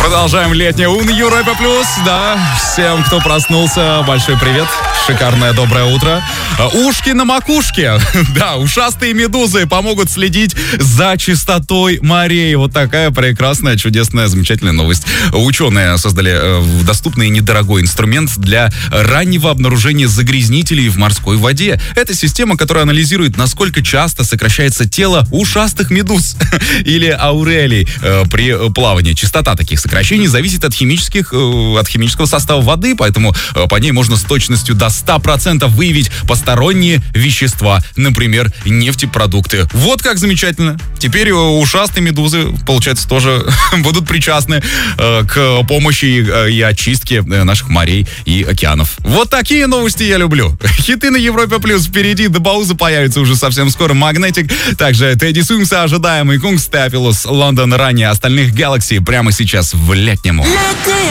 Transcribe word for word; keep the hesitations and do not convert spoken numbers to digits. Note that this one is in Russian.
Продолжаем летний ун Европа плюс. Да, всем, кто проснулся, большой привет. Шикарное доброе утро. Ушки на макушке. Да, ушастые медузы помогут следить за чистотой морей. Вот такая прекрасная, чудесная, замечательная новость. Ученые создали доступный и недорогой инструмент для раннего обнаружения загрязнителей в морской воде. Это система, которая анализирует, насколько часто сокращается тело ушастых медуз или аурелий при плавании. Частота таких сокращений зависит от химических, от химического состава воды, поэтому по ней можно с точностью до сто процентов выявить посторонние вещества, например, нефтепродукты. Вот как замечательно. Теперь ушастые медузы, получается, тоже будут причастны к помощи и очистке наших морей и океанов. Вот такие новости я люблю. Хиты на Европе плюс впереди, до паузы появится уже совсем скоро Магнетик. Также Тедди Суимса ожидаемый, Кунг Стафилус, Лондон ранее, остальных Galaxy прямо сейчас в летнему.